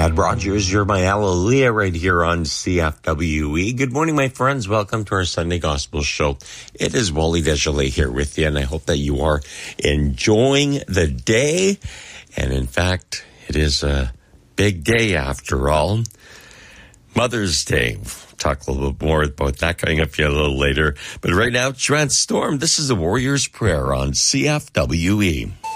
Brad Rogers, you're my hallelujah right here on CFWE. Good morning, my friends. Welcome to our Sunday Gospel Show. It is Wally Desjardins here with you, and I hope that you are enjoying the day. And in fact, it is a big day after all. Mother's Day. We'll talk a little bit more about that coming up here a little later. But right now, Transform. This is the Warrior's Prayer on CFWE.